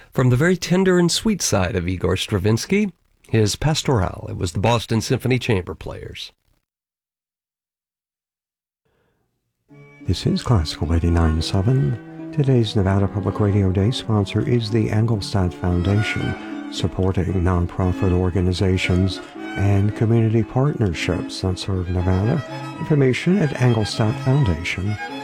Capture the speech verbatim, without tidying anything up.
From the very tender and sweet side of Igor Stravinsky, his Pastoral. It was the Boston Symphony Chamber Players. This is Classical eighty-nine point seven. Today's Nevada Public Radio Day sponsor is the Engelstad Foundation, supporting nonprofit organizations and community partnerships that serve Nevada. Information at engelstad foundation